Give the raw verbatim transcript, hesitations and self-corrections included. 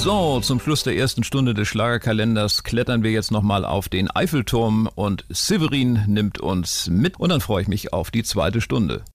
So, zum Schluss der ersten Stunde des Schlagerkalenders klettern wir jetzt nochmal auf den Eiffelturm und Severin nimmt uns mit und dann freue ich mich auf die zweite Stunde.